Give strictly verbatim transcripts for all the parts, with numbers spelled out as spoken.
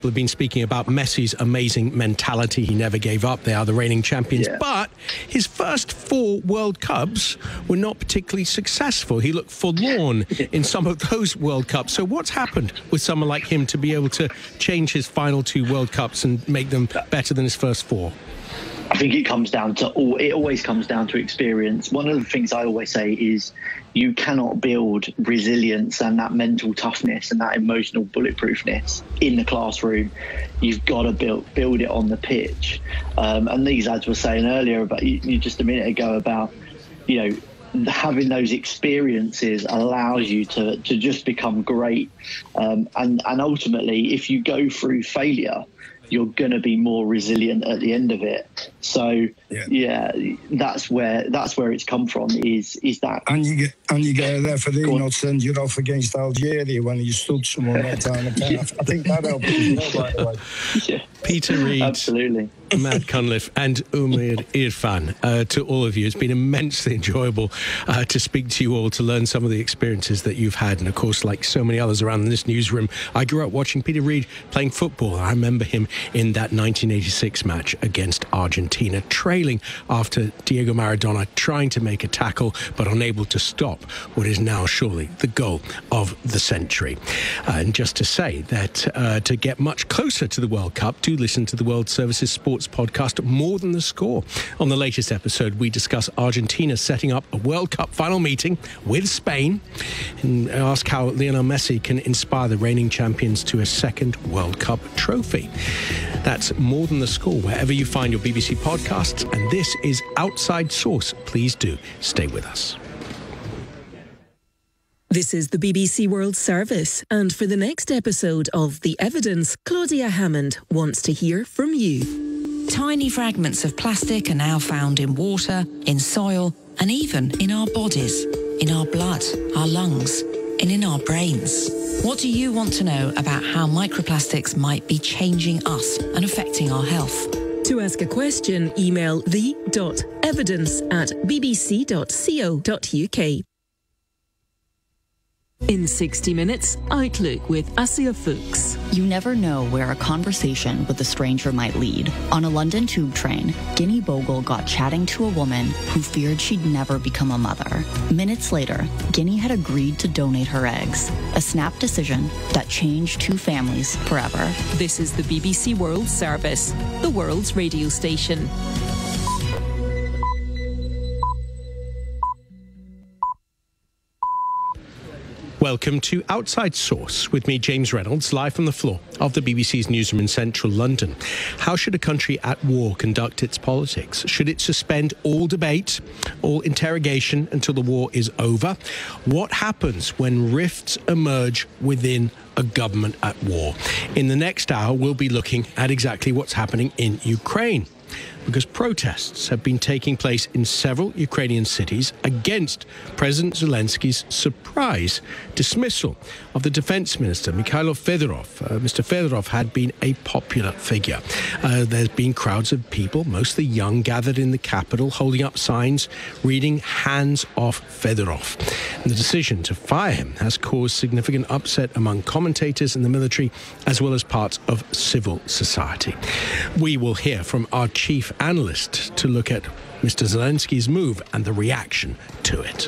Have been speaking about Messi's amazing mentality. He never gave up. They are the reigning champions. Yeah. But his first four World Cups were not particularly successful. He looked forlorn in some of those World Cups. So what's happened with someone like him to be able to change his final two World Cups and make them better than his first four? I think it comes down to all, it always comes down to experience. One of the things I always say is you cannot build resilience and that mental toughness and that emotional bulletproofness in the classroom. You've got to build build it on the pitch. Um, and these lads were saying earlier about you, you just a minute ago about, you know, having those experiences allows you to to just become great. Um, and and ultimately, if you go through failure, you're going to be more resilient at the end of it. So yeah. yeah, that's where that's where it's come from. Is is that and you get and you get a referee not send you off against Algeria when you stood someone that time again. yeah. I think that helped as well, by the way. Yeah. Peter Reid, absolutely. Matt Cunliffe and Umair Irfan, uh, to all of you. It's been immensely enjoyable uh, to speak to you all, to learn some of the experiences that you've had. And of course, like so many others around this newsroom, I grew up watching Peter Reid playing football. I remember him in that nineteen eighty-six match against Argentina, trailing after Diego Maradona, trying to make a tackle, but unable to stop what is now surely the goal of the century. Uh, and just to say that uh, to get much closer to the World Cup, do listen to the World Services Sports podcast More Than the Score. On the latest episode, we discuss Argentina setting up a World Cup final meeting with Spain and ask how Lionel Messi can inspire the reigning champions to a second World Cup trophy. That's More Than the Score, wherever you find your B B C podcasts. And this is Outside Source. Please do stay with us. This is the B B C World Service, and for the next episode of The Evidence, Claudia Hammond wants to hear from you. Tiny fragments of plastic are now found in water, in soil, and even in our bodies, in our blood, our lungs, and in our brains. What do you want to know about how microplastics might be changing us and affecting our health? To ask a question, email the dot evidence at b b c dot co dot u k. In sixty minutes, Outlook with Asia Fuchs. You never know where a conversation with a stranger might lead. On a London tube train, Guinea Bogle got chatting to a woman who feared she'd never become a mother. Minutes later, Guinea had agreed to donate her eggs, a snap decision that changed two families forever. This is the B B C World Service, the world's radio station. Welcome to Outside Source with me, James Reynolds, live from the floor of the B B C's newsroom in central London. How should a country at war conduct its politics? Should it suspend all debate, all interrogation until the war is over? What happens when rifts emerge within a government at war? In the next hour, we'll be looking at exactly what's happening in Ukraine, because protests have been taking place in several Ukrainian cities against President Zelensky's surprise dismissal of the defense minister, Mikhailo Fedorov. Uh, Mister Fedorov had been a popular figure. Uh, there's been crowds of people, mostly young, gathered in the capital, holding up signs reading "Hands off Fedorov." And the decision to fire him has caused significant upset among commentators in the military, as well as parts of civil society. We will hear from our chief analyst to look at Mister Zelensky's move and the reaction to it.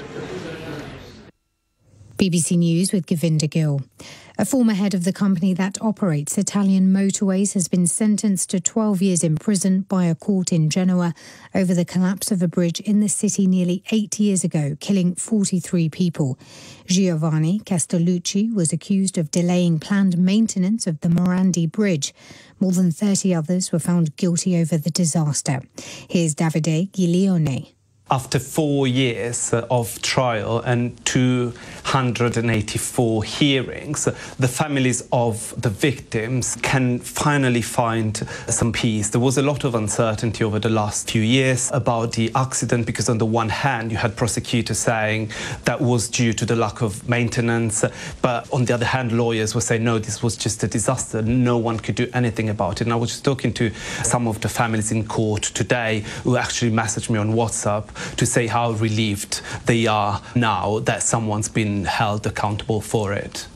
B B C News with Govinda Gill. A former head of the company that operates Italian motorways has been sentenced to twelve years in prison by a court in Genoa over the collapse of a bridge in the city nearly eight years ago, killing forty-three people. Giovanni Castellucci was accused of delaying planned maintenance of the Morandi Bridge. More than thirty others were found guilty over the disaster. Here's Davide Giglione. After four years of trial and two hundred eighty-four hearings, the families of the victims can finally find some peace. There was a lot of uncertainty over the last few years about the accident because on the one hand you had prosecutors saying that was due to the lack of maintenance, but on the other hand lawyers were saying no, this was just a disaster, no one could do anything about it. And I was just talking to some of the families in court today who actually messaged me on WhatsApp to say how relieved they are now that someone's been held accountable for it.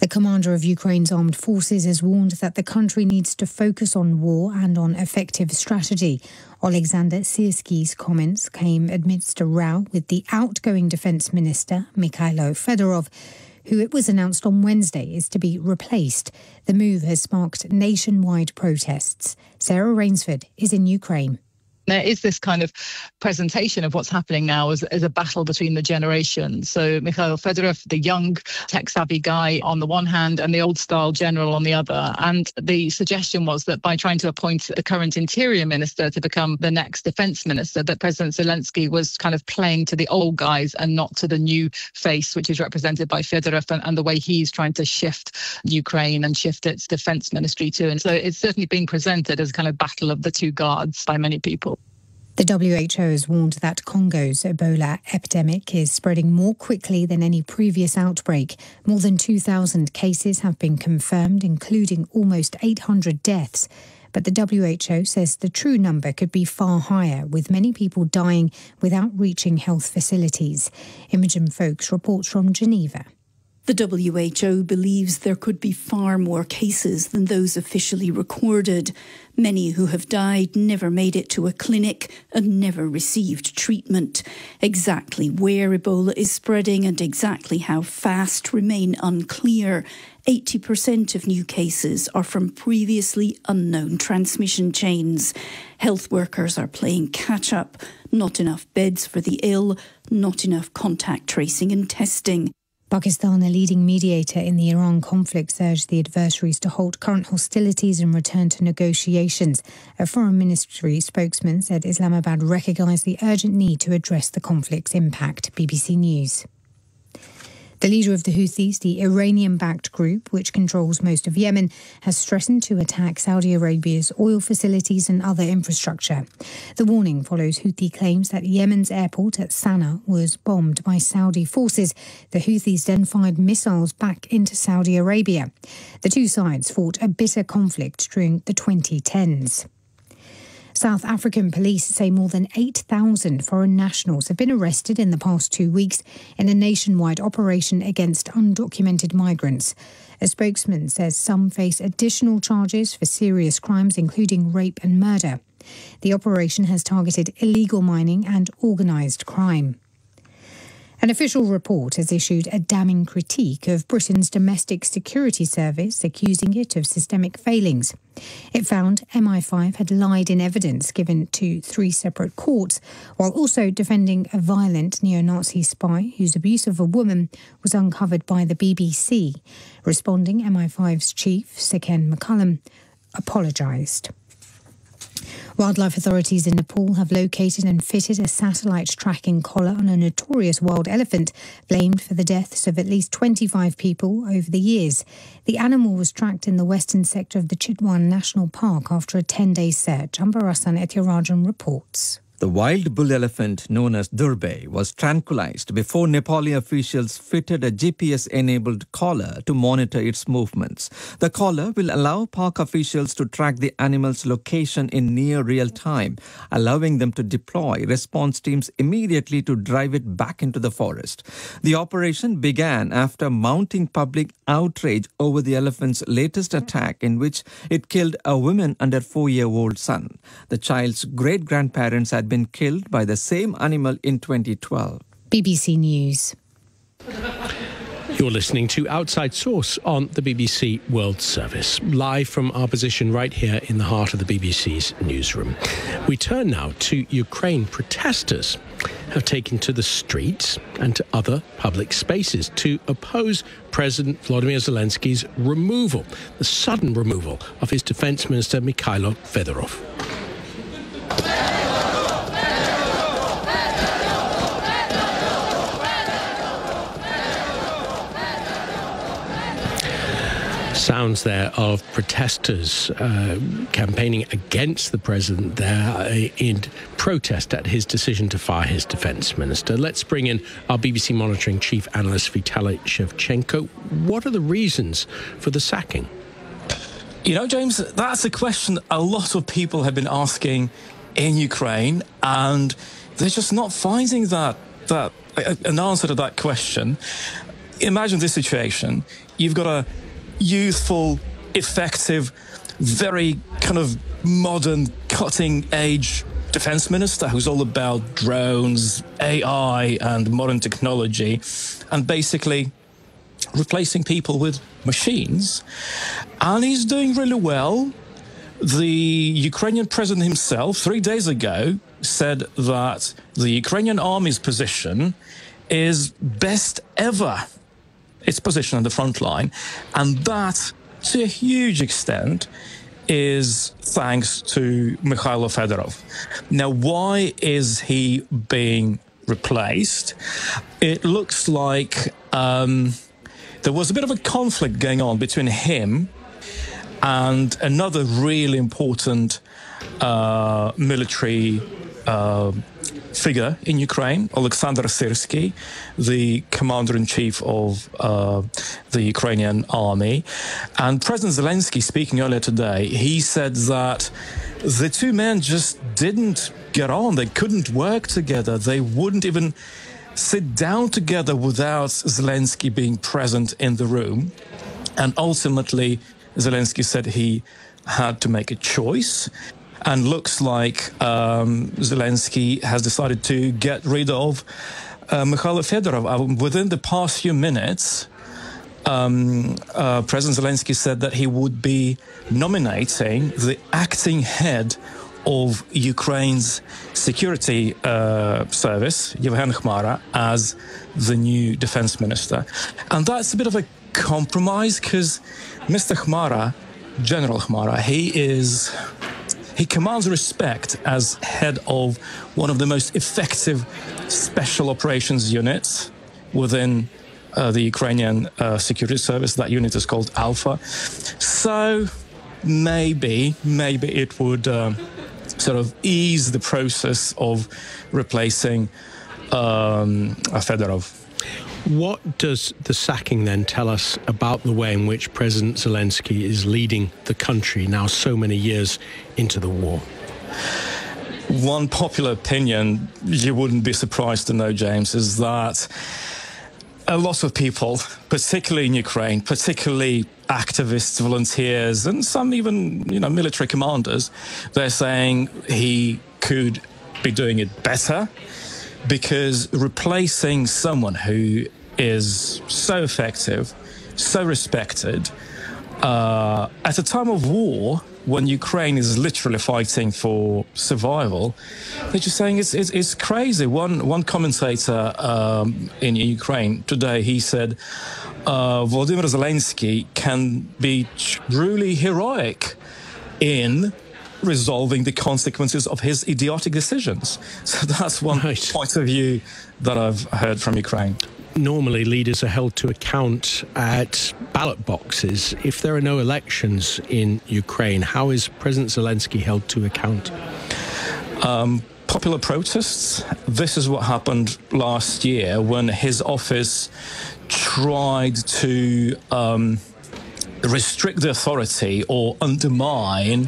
The commander of Ukraine's armed forces has warned that the country needs to focus on war and on effective strategy. Alexander Syrskyi's comments came amidst a row with the outgoing defence minister, Mikhailo Fedorov, who it was announced on Wednesday is to be replaced. The move has sparked nationwide protests. Sarah Rainsford is in Ukraine. There is this kind of presentation of what's happening now as, as a battle between the generations. So Mikhail Fedorov, the young tech-savvy guy on the one hand and the old-style general on the other. And the suggestion was that by trying to appoint the current interior minister to become the next defence minister, that President Zelensky was kind of playing to the old guys and not to the new face, which is represented by Fedorov and, and the way he's trying to shift Ukraine and shift its defence ministry too. And so it's certainly being presented as a kind of battle of the two guards by many people. The W H O has warned that Congo's Ebola epidemic is spreading more quickly than any previous outbreak. More than two thousand cases have been confirmed, including almost eight hundred deaths. But the W H O says the true number could be far higher, with many people dying without reaching health facilities. Imogen Folks reports from Geneva. The W H O believes there could be far more cases than those officially recorded. Many who have died never made it to a clinic and never received treatment. Exactly where Ebola is spreading and exactly how fast remain unclear. eighty percent of new cases are from previously unknown transmission chains. Health workers are playing catch-up. Not enough beds for the ill, not enough contact tracing and testing. Pakistan, a leading mediator in the Iran conflict, urged the adversaries to halt current hostilities and return to negotiations. A foreign ministry spokesman said Islamabad recognised the urgent need to address the conflict's impact. B B C News. The leader of the Houthis, the Iranian-backed group, which controls most of Yemen, has threatened to attack Saudi Arabia's oil facilities and other infrastructure. The warning follows Houthi claims that Yemen's airport at Sana'a was bombed by Saudi forces. The Houthis then fired missiles back into Saudi Arabia. The two sides fought a bitter conflict during the twenty tens. South African police say more than eight thousand foreign nationals have been arrested in the past two weeks in a nationwide operation against undocumented migrants. A spokesman says some face additional charges for serious crimes, including rape and murder. The operation has targeted illegal mining and organised crime. An official report has issued a damning critique of Britain's domestic security service, accusing it of systemic failings. It found M I five had lied in evidence given to three separate courts, while also defending a violent neo-Nazi spy whose abuse of a woman was uncovered by the B B C. Responding, M I five's chief, Sir Ken McCullum, apologised. Wildlife authorities in Nepal have located and fitted a satellite tracking collar on a notorious wild elephant blamed for the deaths of at least twenty-five people over the years. The animal was tracked in the western sector of the Chitwan National Park after a ten-day search. Ambarasan Ethirajan reports. The wild bull elephant, known as Durbe, was tranquilized before Nepali officials fitted a G P S-enabled collar to monitor its movements. The collar will allow park officials to track the animal's location in near real time, allowing them to deploy response teams immediately to drive it back into the forest. The operation began after mounting public outrage over the elephant's latest attack, in which it killed a woman and her four-year-old son. The child's great-grandparents had been killed by the same animal in twenty twelve. B B C News. You're listening to Outside Source on the B B C World Service, live from our position right here in the heart of the B B C's newsroom. We turn now to Ukraine. Protesters have taken to the streets and to other public spaces to oppose President Volodymyr Zelensky's removal, the sudden removal of his defense minister Mikhailo Fedorov. Sounds there of protesters uh, campaigning against the president there uh, in protest at his decision to fire his defense minister. Let's bring in our B B C monitoring chief analyst Vitaly Shevchenko. What are the reasons for the sacking? You know, James, that's a question a lot of people have been asking in Ukraine, and they're just not finding that that an answer to that question. imagine this situation. You've got a youthful, effective, very kind of modern, cutting-edge defense minister who's all about drones, A I, and modern technology, and basically replacing people with machines. And he's doing really well. The Ukrainian president himself, three days ago, said that the Ukrainian army's position is best ever. Its position on the front line. And that, to a huge extent, is thanks to Mikhailo Fedorov. Now, why is he being replaced? It looks like um, there was a bit of a conflict going on between him and another really important uh, military uh, figure in Ukraine, Alexander Syrsky, the commander-in-chief of uh, the Ukrainian army. And President Zelensky, speaking earlier today, he said that the two men just didn't get on. They couldn't work together. They wouldn't even sit down together without Zelensky being present in the room. And ultimately, Zelensky said he had to make a choice. And looks like um, Zelensky has decided to get rid of uh, Mikhailo Fedorov. Uh, within the past few minutes, um, uh, President Zelensky said that he would be nominating the acting head of Ukraine's security uh, service, Yevhen Khmara, as the new defense minister. And that's a bit of a compromise because Mister Khmara, General Khmara, he is... He commands respect as head of one of the most effective special operations units within uh, the Ukrainian uh, security service. That unit is called Alpha. So maybe, maybe it would um, sort of ease the process of replacing um, Fedorov. What does the sacking then tell us about the way in which President Zelensky is leading the country now so many years into the war? One popular opinion, you wouldn't be surprised to know, James, is that a lot of people, particularly in Ukraine, particularly activists, volunteers, and some even, you know, military commanders, they're saying he could be doing it better. Because replacing someone who is so effective, so respected, uh, at a time of war, when Ukraine is literally fighting for survival, they're just saying it's it's, it's crazy. One one commentator um, in Ukraine today, he said, uh, Volodymyr Zelensky can be truly heroic in resolving the consequences of his idiotic decisions. So that's one right. point of view that I've heard from Ukraine. Normally, leaders are held to account at ballot boxes. If there are no elections in Ukraine, how is President Zelensky held to account? Um, popular protests. This is what happened last year when his office tried to um, restrict the authority or undermine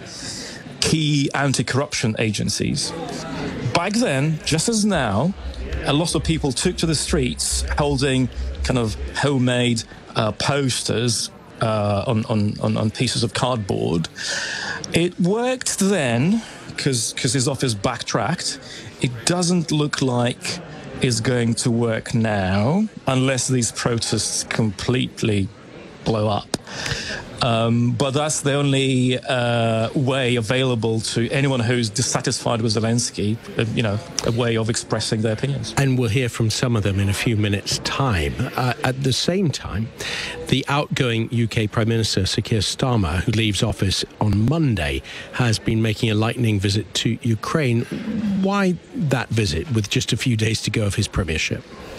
key anti-corruption agencies. Back then, just as now, a lot of people took to the streets holding kind of homemade uh, posters uh, on, on, on pieces of cardboard. It worked then, because his office backtracked. It doesn't look like it's going to work now, unless these protests completely blow up. Um, but that's the only uh, way available to anyone who's dissatisfied with Zelensky, uh, you know, a way of expressing their opinions. And we'll hear from some of them in a few minutes' time. Uh, at the same time, the outgoing U K Prime Minister, Sir Keir Starmer, who leaves office on Monday, has been making a lightning visit to Ukraine. Why that visit with just a few days to go of his premiership?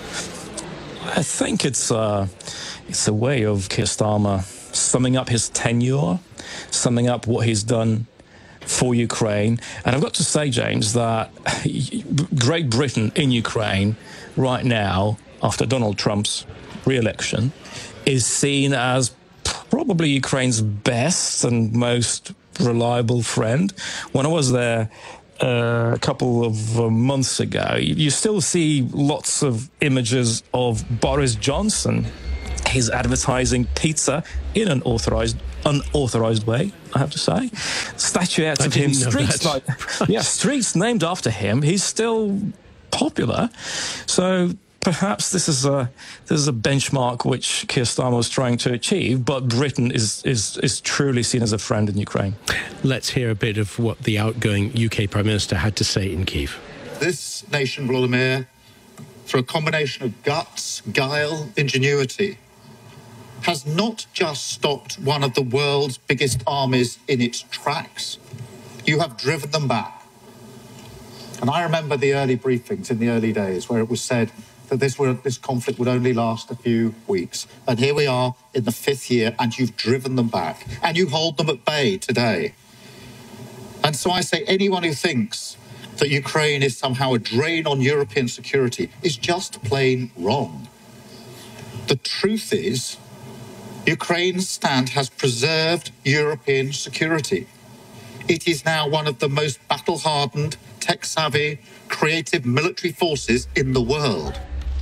I think it's, uh, it's a way of Keir Starmer summing up his tenure, summing up what he's done for Ukraine. And I've got to say, James, that Great Britain in Ukraine right now, after Donald Trump's re-election, is seen as probably Ukraine's best and most reliable friend. When I was there uh, a couple of uh, months ago, you, you still see lots of images of Boris Johnson he's advertising pizza in an authorized, unauthorized way, I have to say. Statuettes I of him, didn't know streets that. like, yeah, streets named after him. He's still popular. So perhaps this is a this is a benchmark which Keir Starmer was trying to achieve, but Britain is is is truly seen as a friend in Ukraine. Let's hear a bit of what the outgoing U K Prime Minister had to say in Kyiv. This nation, Volodymyr, through a combination of guts, guile, ingenuity, has not just stopped one of the world's biggest armies in its tracks. You have driven them back. And I remember the early briefings in the early days where it was said that this, were, this conflict would only last a few weeks. And here we are in the fifth year, and you've driven them back. And you hold them at bay today. And so I say anyone who thinks that Ukraine is somehow a drain on European security is just plain wrong. The truth is, Ukraine's stand has preserved European security. It is now one of the most battle-hardened, tech-savvy, creative military forces in the world.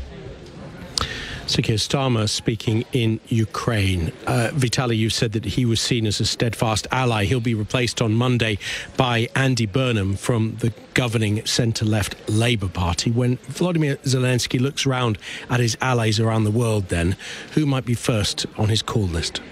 So Keir Starmer speaking in Ukraine. Uh, Vitaly, you said that he was seen as a steadfast ally. He'll be replaced on Monday by Andy Burnham from the governing centre-left Labour Party. When Volodymyr Zelensky looks around at his allies around the world then, who might be first on his call list?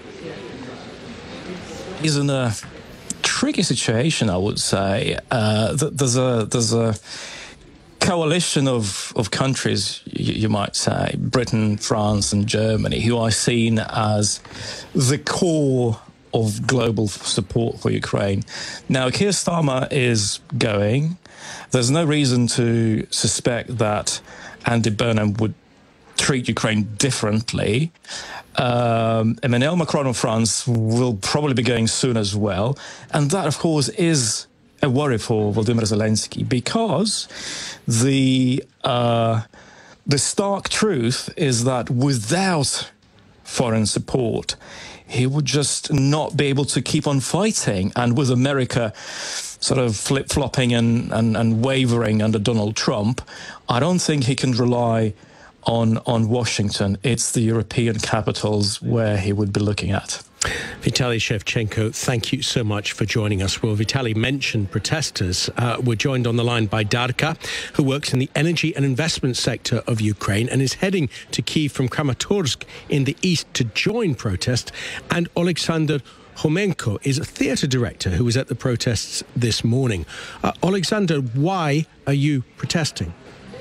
He's in a tricky situation, I would say. Uh, there's a... There's a coalition of, of countries, you, you might say, Britain, France and Germany, who are seen as the core of global support for Ukraine. Now, Keir Starmer is going. There's no reason to suspect that Andy Burnham would treat Ukraine differently. Um, Emmanuel Macron of France will probably be going soon as well. And that, of course, is a worry for Volodymyr Zelensky, because the uh, the stark truth is that without foreign support, he would just not be able to keep on fighting. And with America sort of flip-flopping and, and, and wavering under Donald Trump, I don't think he can rely on, on Washington. It's the European capitals where he would be looking at. Vitaly Shevchenko, thank you so much for joining us. Well, Vitaly mentioned protesters. Uh, we're joined on the line by Darka, who works in the energy and investment sector of Ukraine and is heading to Kyiv from Kramatorsk in the east to join protest. And Alexander Homenko is a theatre director who was at the protests this morning. Uh, Alexander, why are you protesting?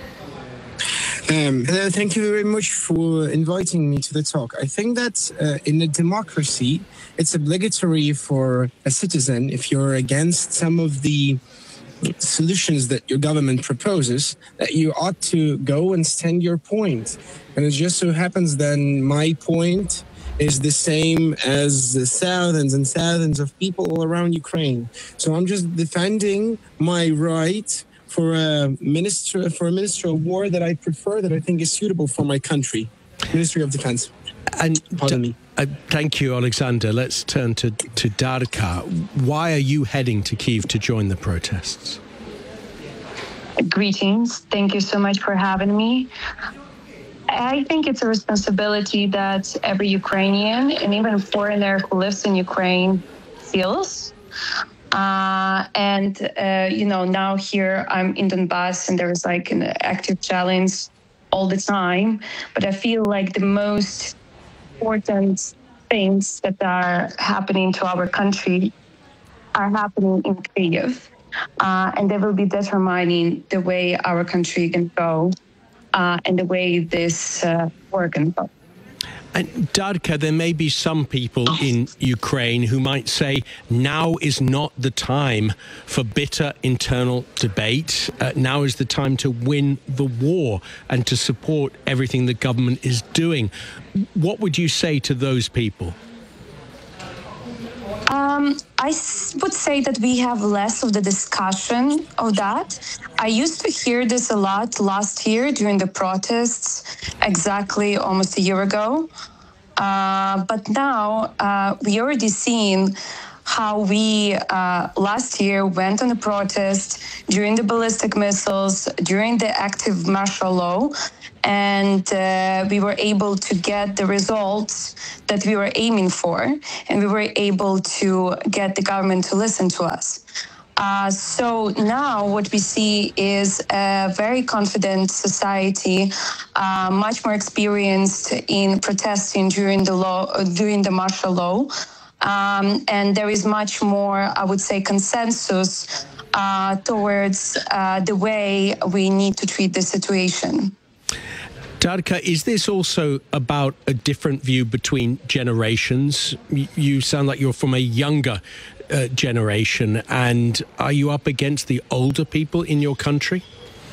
Um, hello, thank you very much for inviting me to the talk. I think that uh, in a democracy, it's obligatory for a citizen, if you're against some of the solutions that your government proposes, that you ought to go and stand your point. And it just so happens then my point is the same as the thousands and thousands of people all around Ukraine. So I'm just defending my right for a minister for a minister of war that I prefer, that I think is suitable for my country, Ministry of Defense. And Pardon me. Uh, thank you, Alexander. Let's turn to to Darka. Why are you heading to Kyiv to join the protests? Greetings. Thank you so much for having me. I think it's a responsibility that every Ukrainian and even foreigner who lives in Ukraine feels. Uh, and, uh, you know, now here I'm in Donbass and there is like an active challenge all the time. But I feel like the most important things that are happening to our country are happening in Kyiv. Uh, and they will be determining the way our country can go uh, and the way this uh, war can go. And Darka, there may be some people in Ukraine who might say now is not the time for bitter internal debate. Uh, now is the time to win the war and to support everything the government is doing. What would you say to those people? Um, I s- would say that we have less of the discussion of that. I used to hear this a lot last year during the protests, exactly almost a year ago. Uh, but now uh, we already seen how we uh, last year went on a protest during the ballistic missiles, during the active martial law, and uh, we were able to get the results that we were aiming for, and we were able to get the government to listen to us. Uh, so now what we see is a very confident society, uh, much more experienced in protesting during the law, during the martial law, um, and there is much more, I would say, consensus uh, towards uh, the way we need to treat the situation. Darka, is this also about a different view between generations? You sound like you're from a younger uh, generation, and are you up against the older people in your country?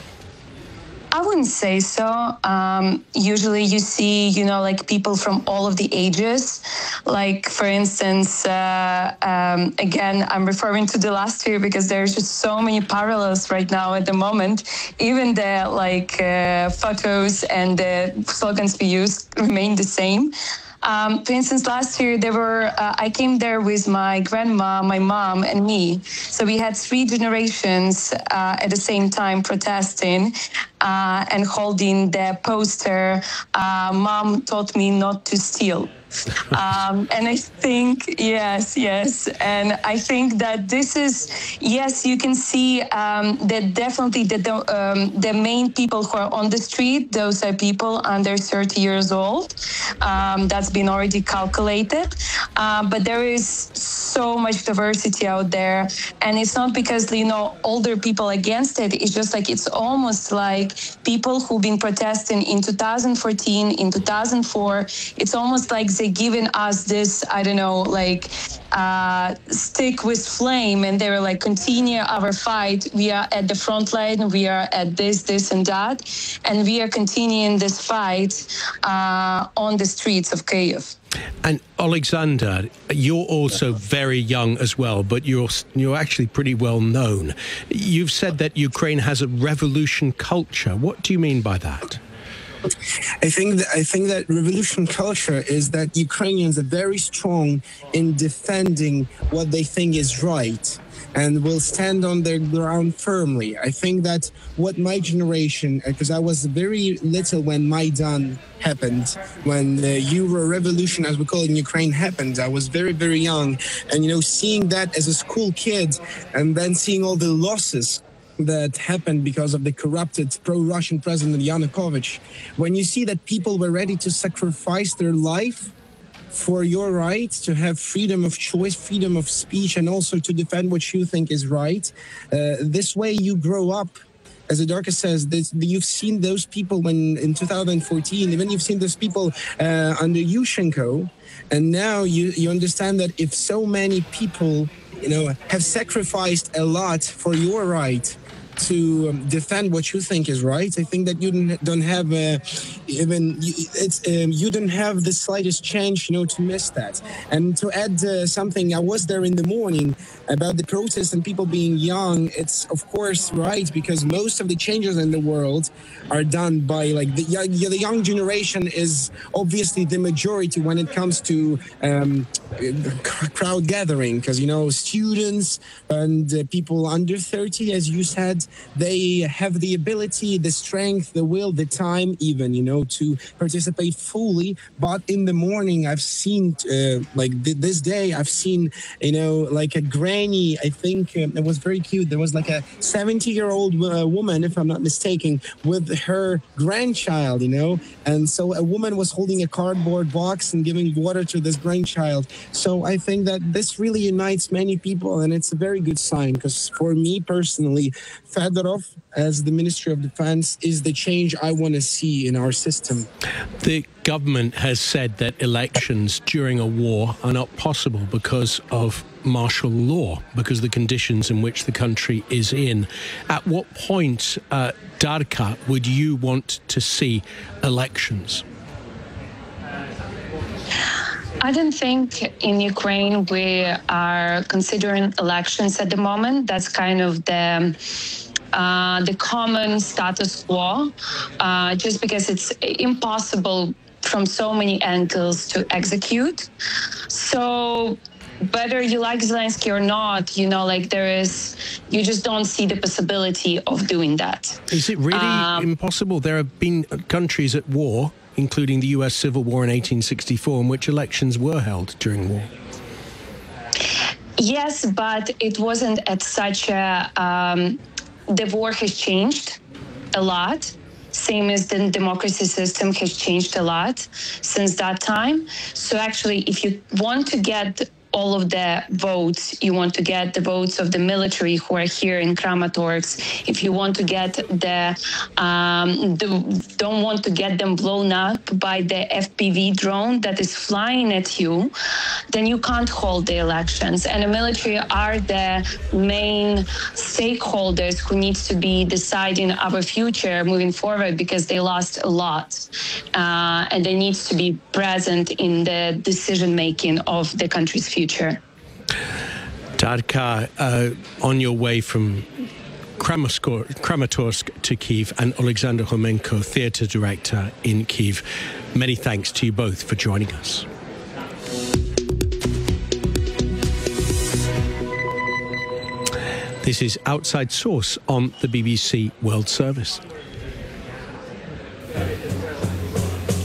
I wouldn't say so. Um, usually you see, you know, like people from all of the ages. Like, for instance, uh, um, again, I'm referring to the last year because there's just so many parallels right now at the moment. Even the, like, uh, photos and the slogans we use remain the same. Um, for instance, last year there were uh, I came there with my grandma, my mom, and me. So we had three generations uh, at the same time protesting uh, and holding the poster. Uh, Mom taught me not to steal. Um, and I think, yes, yes. And I think that this is, yes, you can see um, that definitely that the, um, the main people who are on the street, those are people under thirty years old. Um, that's been already calculated. Uh, but there is so much diversity out there. And it's not because, you know, older people against it. It's just like, it's almost like people who've been protesting in two thousand fourteen, in two thousand four. It's almost like they given us this, I don't know, like uh, stick with flame, and they were like, continue our fight. We are at the front line. We are at this, this, and that, and we are continuing this fight uh, on the streets of Kyiv. And Alexander, you're also very young as well, but you're you're actually pretty well known. You've said that Ukraine has a revolution culture. What do you mean by that? I think that I think that revolution culture is that Ukrainians are very strong in defending what they think is right and will stand on their ground firmly. I think that what my generation, because I was very little when Maidan happened, when the Euro revolution, as we call it in Ukraine, happened. I was very, very young. And, you know, seeing that as a school kid and then seeing all the losses that happened because of the corrupted pro-Russian president Yanukovych, when you see that people were ready to sacrifice their life for your right to have freedom of choice, freedom of speech, and also to defend what you think is right, uh, this way you grow up. As Darka says, this, you've seen those people when in two thousand fourteen, even you've seen those people uh, under Yushchenko, and now you, you understand that if so many people, you know, have sacrificed a lot for your right to um, defend what you think is right, I think that you don't have uh, even it's um, you don't have the slightest chance, you know, to miss that. And to add uh, something, I was there in the morning about the protests and people being young. It's of course right, because most of the changes in the world are done by like the young, the young generation is obviously the majority when it comes to um, crowd gathering, because you know students and uh, people under thirty, as you said, they have the ability, the strength, the will, the time even, you know, to participate fully. But in the morning, I've seen, uh, like th this day, I've seen, you know, like a granny, I think um, it was very cute. There was like a seventy-year-old uh, woman, if I'm not mistaken, with her grandchild, you know. And so a woman was holding a cardboard box and giving water to this grandchild. So I think that this really unites many people, and it's a very good sign, because for me personally, Fedorov, as the Ministry of Defense, is the change I want to see in our system. The government has said that elections during a war are not possible because of martial law, because of the conditions in which the country is in. At what point, uh, Darka, would you want to see elections? I don't think in Ukraine we are considering elections at the moment. That's kind of the uh, the common status quo, uh, just because it's impossible from so many angles to execute. So whether you like Zelensky or not, you know, like there is, you just don't see the possibility of doing that. Is it really um, impossible? There have been countries at war, including the U S Civil War in eighteen sixty-four, in which elections were held during war. Yes, but it wasn't at such a, um, the war has changed a lot. Same as the democracy system has changed a lot since that time. So actually, if you want to get all of the votes, you want to get the votes of the military who are here in Kramatorsk, if you want to get the, um, the, don't want to get them blown up by the F P V drone that is flying at you, then you can't hold the elections. And the military are the main stakeholders who needs to be deciding our future moving forward, because they lost a lot. Uh, and they need to be present in the decision-making of the country's future. Darka, uh, on your way from Kramatorsk to Kyiv, and Alexander Homenko, theatre director in Kyiv. Many thanks to you both for joining us. This is Outside Source on the B B C World Service.